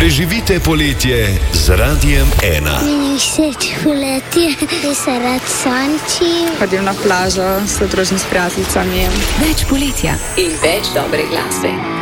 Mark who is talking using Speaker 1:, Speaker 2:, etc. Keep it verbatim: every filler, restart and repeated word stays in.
Speaker 1: Preživite poletje z Radiem ena.
Speaker 2: Meni všeč poletje, ker se rad sončim.
Speaker 3: Hodim na plažo s družnim s prijateljicami.
Speaker 4: Več poletja
Speaker 5: in več dobre glasbe.